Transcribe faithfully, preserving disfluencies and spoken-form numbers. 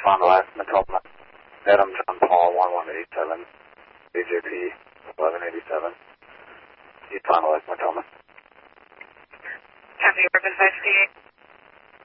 finalize Matoma. Adam John Paul one one eight seven, B J P eleven eighty-seven. You finalize Matoma. Copy, Urban five C eight.